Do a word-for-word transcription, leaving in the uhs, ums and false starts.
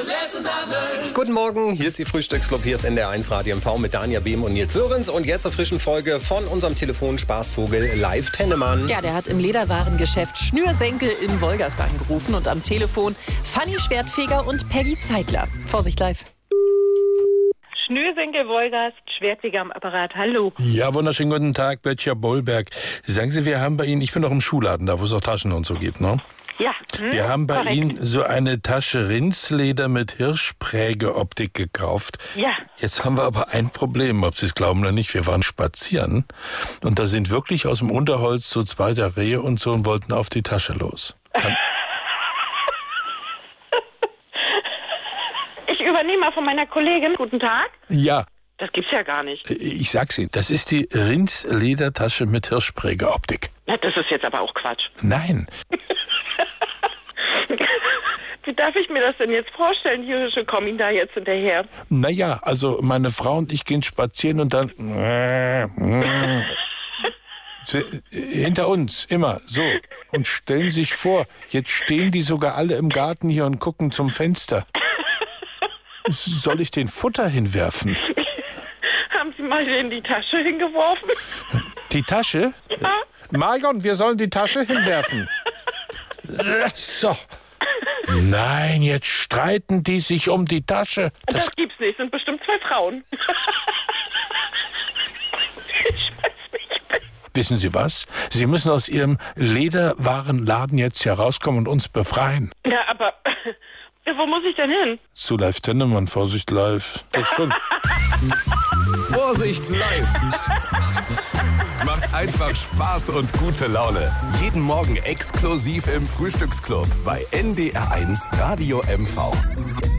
Guten Morgen, hier ist die Frühstücksclub, hier ist N D R eins Radio M V mit Dania Behm und Nils Sörenz. Und jetzt zur frischen Folge von unserem Telefonspaßvogel Live Tennemann. Ja, der hat im Lederwarengeschäft Schnürsenkel in Wolgast angerufen und am Telefon Fanny Schwertfeger und Peggy Zeitler. Vorsicht live. Schnürsenkel Wolgast, Schwertfeger am Apparat, hallo. Ja, wunderschönen guten Tag, Böttcher Bollberg. Sagen Sie, wir haben bei Ihnen, ich bin doch im Schuhladen, da wo es auch Taschen und so gibt, ne? Ja. Hm, wir haben bei korrekt. Ihnen so eine Tasche Rindsleder mit Hirschprägeoptik gekauft. Ja. Jetzt haben wir aber ein Problem, ob Sie es glauben oder nicht. Wir waren spazieren und da sind wirklich aus dem Unterholz so zwei der Rehe und so und wollten auf die Tasche los. Kann Ich übernehme mal von meiner Kollegin. Guten Tag. ja. Das gibt's ja gar nicht. Ich sag's Ihnen, das ist die Rindsledertasche mit Hirschprägeoptik. Na, das ist jetzt aber auch Quatsch. Nein. Wie darf ich mir das denn jetzt vorstellen? Die Hirsche kommen Ihnen da jetzt hinterher. Naja, also meine Frau und ich gehen spazieren und dann hinter uns, immer so. Und stellen sich vor, jetzt stehen die sogar alle im Garten hier und gucken zum Fenster. Soll ich den Futter hinwerfen? Haben Sie mal in die Tasche hingeworfen? Die Tasche? Ja. Marion, wir sollen die Tasche hinwerfen. So. Nein, jetzt streiten die sich um die Tasche. Das, Das gibt's nicht. Sind bestimmt zwei Frauen. Ich weiß nicht. Wissen Sie was? Sie müssen aus Ihrem Lederwarenladen jetzt herauskommen und uns befreien. Ja, aber wo muss ich denn hin? Zu Live Tennemann, Vorsicht live. Das schon. Vorsicht live! Macht einfach Spaß und gute Laune. Jeden Morgen exklusiv im Frühstücksclub bei N D R eins Radio M V.